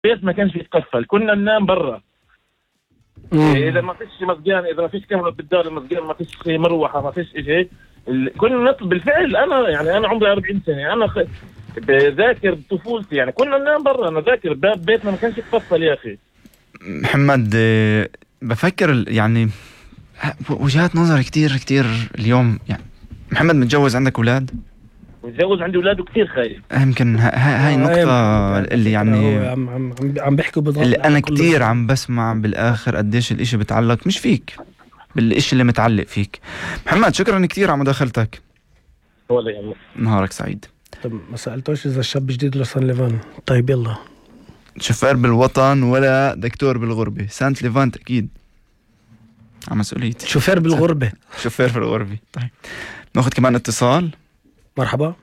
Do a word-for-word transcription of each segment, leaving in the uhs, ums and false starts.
البيت ما كانش يتكفل، كنا ننام برا. إيه اذا ما فيش مصجان، اذا ما فيش كهرباء بالدار المصجان، ما فيش مروحه، ما فيش شيء، كنا نطلب بالفعل. انا يعني انا عمري أربعين سنه، انا خ... بذاكر طفولتي يعني كنا ننام برا. انا ذاكر باب بيتنا ما كانش يتكفل يا اخي. محمد بفكر يعني وجهات نظر كتير كتير اليوم. يعني محمد متجوز، عندك أولاد؟ متجوز، عندي أولاده كتير خايف. يمكن هاي النقطة اللي يعني عم عم عم بيحكوا بضغط اللي أنا كتير عم بسمع بالآخر قديش الإشي بتعلق مش فيك، بالإشي اللي متعلق فيك. محمد شكرا كتير على مداخلتك. ولا يهمك. نهارك سعيد. طب ما سألتوش إذا الشاب جديد ولا سان ليفان؟ طيب يلا، شوفير بالوطن ولا دكتور بالغربة؟ سانت ليفانت أكيد على مسؤوليتي. شوفير بالغربة. شوفير بالغربة. طيب ناخذ كمان اتصال. مرحبا.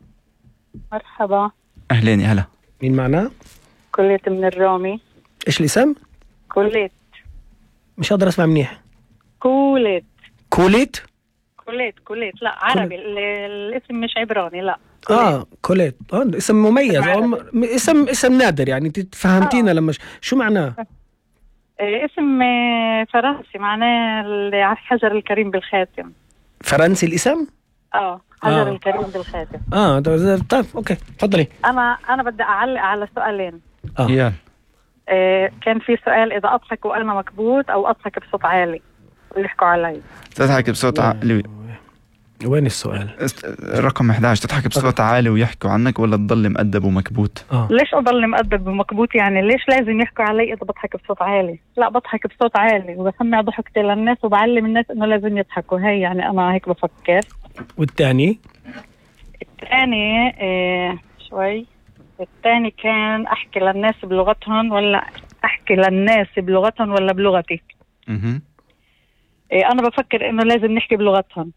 مرحبا. أهلين، يا هلا. مين معنا؟ كليت من الرومي. إيش الاسم؟ كليت. مش قادر أسمع منيح. كوليت. كوليت؟ كوليت كوليت لا عربي. الاسم مش عبراني. لا كوليت. اه كوليت. اه اسم مميز. أو اسم اسم نادر يعني. انت فهمتينا. آه. لما ش... شو معناه؟ آه اسم فرنسي، معناه الحجر الكريم بالخاتم. فرنسي الاسم؟ اه حجر آه. الكريم بالخاتم. اه طيب اوكي تفضلي. انا انا بدي اعلق على سؤالين. اه, yeah. آه كان في سؤال اذا اضحك وانا مكبوت او اضحك بصوت عالي ويحكوا علي. تضحك بصوت عالي. وين السؤال؟ رقم إحدى عشر. تضحك بصوت عالي ويحكوا عنك ولا تضل مؤدب ومكبوت؟ آه. ليش اضل مؤدب ومكبوت؟ يعني ليش لازم يحكوا علي اذا بضحك بصوت عالي؟ لا بضحك بصوت عالي وبسمع ضحكتي للناس وبعلم الناس انه لازم يضحكوا. هي يعني انا هيك بفكر. والثاني؟ الثاني آه شوي. الثاني كان احكي للناس بلغتهم ولا احكي للناس بلغتهم ولا بلغتي؟ اها آه انا بفكر انه لازم نحكي بلغتهم.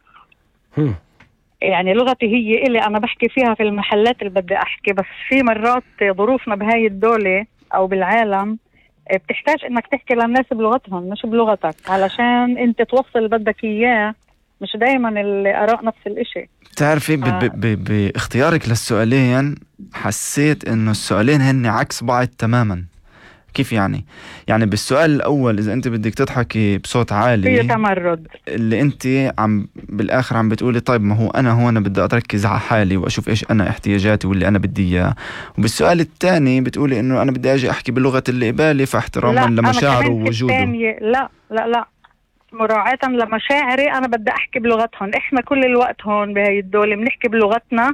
هم. يعني لغتي هي اللي أنا بحكي فيها في المحلات اللي بدي أحكي. بس في مرات ظروفنا بهاي الدولة أو بالعالم بتحتاج إنك تحكي للناس بلغتهم مش بلغتك، علشان أنت توصل اللي بدك إياه. مش دايما الآراء نفس الإشي. تعرفي آه. باختيارك للسؤالين حسيت إنه السؤالين هن عكس بعض تماما. كيف يعني؟ يعني بالسؤال الأول إذا أنت بدك تضحكي بصوت عالي في تمرد، اللي أنت عم بالآخر عم بتقولي طيب ما هو أنا هون بدي أركز على حالي وأشوف إيش أنا احتياجاتي واللي أنا بدي إياه. وبالسؤال الثاني بتقولي إنه أنا بدي أجي أحكي بلغة اللي قبالي فاحتراما لمشاعره ووجوده. لا لا لا مراعاة لمشاعري أنا بدي أحكي بلغتهم. إحنا كل الوقت هون بهاي الدولة بنحكي بلغتنا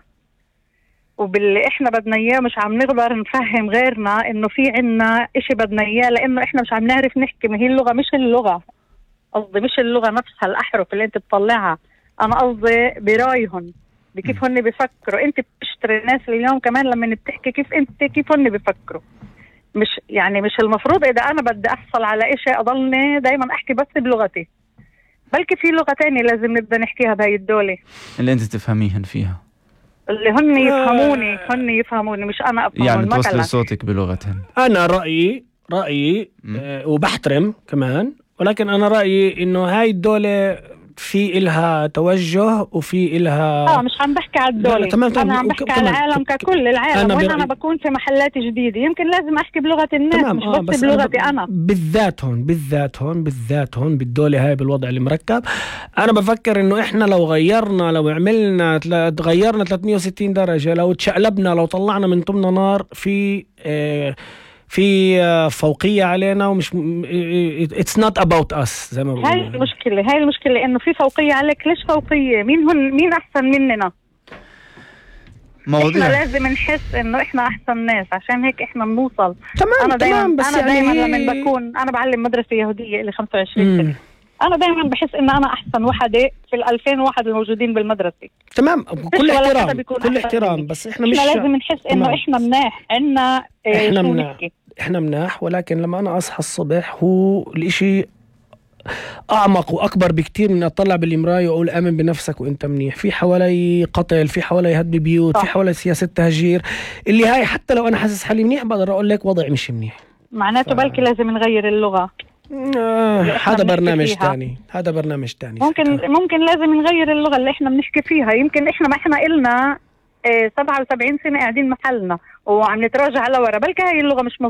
وباللي احنا بدنا اياه. مش عم نقدر نفهم غيرنا انه في عنا اشي بدنا اياه لانه احنا مش عم نعرف نحكي. ما هي اللغة مش اللغة، قصدي مش اللغة نفسها الاحرف اللي انت بتطلعها. انا قصدي برايهم بكيف هن بيفكروا. انت بتشتري الناس اليوم كمان لما بتحكي كيف انت كيف هن بيفكروا. مش يعني مش المفروض اذا انا بدي احصل على اشي اضلني دايما احكي بس بلغتي. بلكي في لغة تانية لازم نبدأ نحكيها بهاي الدولة اللي انت تفهميهن فيها، اللي هن يفهموني. هن يفهموني مش أنا أفهمون. يعني توصلي صوتك بلغتهم. أنا رأيي رأيي آه وبحترم كمان، ولكن أنا رأيي إنه هاي الدولة في إلها توجه وفي إلها اه مش عم بحكي على الدولة. أنا عم بحكي على العالم ككل. العالم أنا وين أنا بكون في محلات جديدة يمكن لازم أحكي بلغة الناس مش آه بس, بس بلغتي أنا, أنا. بالذات هون بالذات هون بالذات هون بالدولة هاي بالوضع اللي مركب. أنا بفكر إنه إحنا لو غيرنا لو عملنا تغيرنا ثلاثمية وستين درجة، لو تشقلبنا لو طلعنا من طمنا نار في آه في فوقية علينا ومش it's not about us زي ما بقول. هاي المشكلة هاي المشكلة إنه في فوقية عليك. ليش فوقية؟ مين هن مين أحسن مننا؟ مواضيع. إحنا لازم نحس إنه إحنا أحسن ناس عشان هيك إحنا بنوصل. تمام أنا دايما تمام. بس أنا يعني دايما لما بكون أنا بعلم مدرسة يهودية اللي خمسة وعشرين سنة. أنا دايما بحس إن أنا أحسن وحدة في الألفين وواحد الموجودين بالمدرسة. تمام كل احترام كل احترام. بس إحنا مش إحنا لازم نحس إنه إحنا مناح. عنا إيه إحنا مناح إحنا مناح. ولكن لما أنا أصحى الصبح هو الإشي أعمق وأكبر بكتير من أطلع بالمراية وأقول آمن بنفسك وإنت منيح. في حوالي قتل، في حوالي هدم بيوت، في حوالي سياسة تهجير اللي هاي حتى لو أنا حاسس حالي منيح بقدر أقول لك وضعي مش منيح. معناته ف... بلكي لازم نغير اللغة. آه هذا برنامج تاني هذا برنامج تاني ممكن فترة. ممكن لازم نغير اللغة اللي إحنا بنحكي فيها. يمكن إحنا ما إحنا إلنا إيه سبعة وسبعين سنة قاعدين محلنا وعم نتراجع لورا، بلكي هاي اللغة مش